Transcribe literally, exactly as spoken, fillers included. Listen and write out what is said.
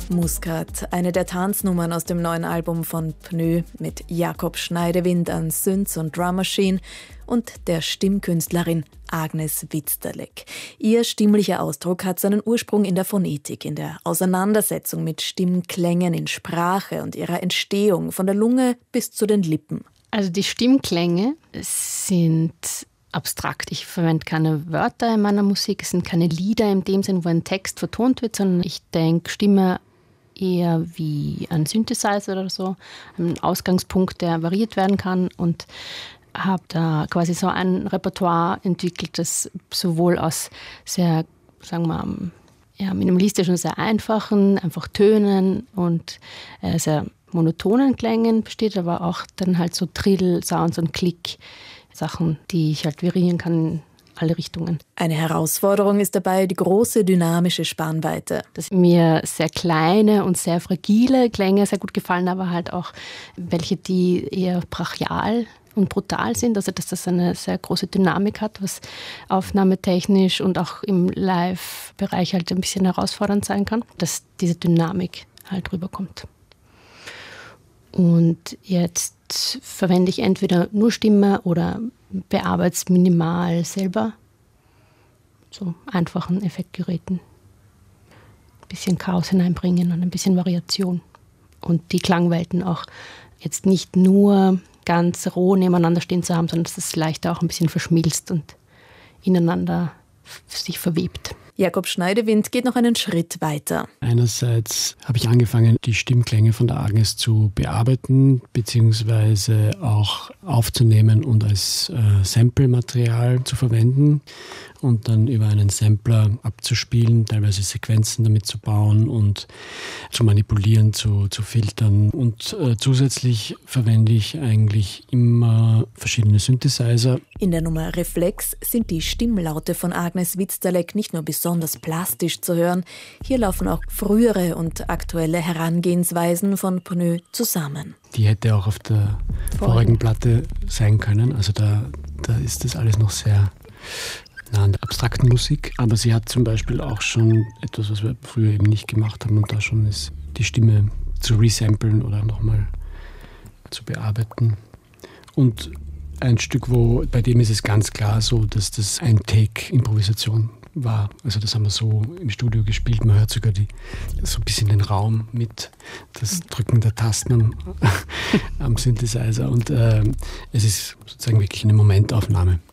Muscat, eine der Tanznummern aus dem neuen Album von Pneu mit Jakob Schneidewind an Synths und Drum Machine und der Stimmkünstlerin Agnes Witzterleck. Ihr stimmlicher Ausdruck hat seinen Ursprung in der Phonetik, in der Auseinandersetzung mit Stimmklängen in Sprache und ihrer Entstehung von der Lunge bis zu den Lippen. Also die Stimmklänge sind abstrakt. Ich verwende keine Wörter in meiner Musik, es sind keine Lieder in dem Sinn, wo ein Text vertont wird, sondern ich denke Stimme eher wie ein Synthesizer oder so, ein Ausgangspunkt, der variiert werden kann, und habe da quasi so ein Repertoire entwickelt, das sowohl aus sehr, sagen wir mal, ja, minimalistischen, sehr einfachen, einfach Tönen und äh, sehr monotonen Klängen besteht, aber auch dann halt so Trill-Sounds und Klick-Sachen, die ich halt variieren kann in alle Richtungen. Eine Herausforderung ist dabei die große dynamische Spannweite. Dass mir sehr kleine und sehr fragile Klänge sehr gut gefallen, aber halt auch welche, die eher brachial und brutal sind, also dass das eine sehr große Dynamik hat, was aufnahmetechnisch und auch im Live-Bereich halt ein bisschen herausfordernd sein kann, dass diese Dynamik halt rüberkommt. Und jetzt verwende ich entweder nur Stimme oder bearbeite es minimal selber, so einfachen Effektgeräten. Ein bisschen Chaos hineinbringen und ein bisschen Variation. Und die Klangwelten auch jetzt nicht nur ganz roh nebeneinander stehen zu haben, sondern dass es leichter auch ein bisschen verschmilzt und ineinander sich verwebt. Jakob Schneidewind geht noch einen Schritt weiter. Einerseits habe ich angefangen, die Stimmklänge von der Agnes zu bearbeiten, beziehungsweise auch aufzunehmen und als äh, Sample-Material zu verwenden und dann über einen Sampler abzuspielen, teilweise Sequenzen damit zu bauen und zu manipulieren, zu, zu filtern. Und äh, zusätzlich verwende ich eigentlich immer verschiedene Synthesizer. In der Nummer Reflex sind die Stimmlaute von Agnes Witzterleck nicht nur besonders plastisch zu hören, hier laufen auch frühere und aktuelle Herangehensweisen von Pneu zusammen. Die hätte auch auf der vorigen Platte sein können, also da, da ist das alles noch sehr nah an der abstrakten Musik, aber sie hat zum Beispiel auch schon etwas, was wir früher eben nicht gemacht haben, und da schon ist die Stimme zu resamplen oder nochmal zu bearbeiten. Und ein Stück, wo bei dem ist es ganz klar so, dass das ein Take-Improvisation war. Also das haben wir so im Studio gespielt. Man hört sogar die, so ein bisschen den Raum mit, das Drücken der Tasten am, am Synthesizer. Und äh, es ist sozusagen wirklich eine Momentaufnahme.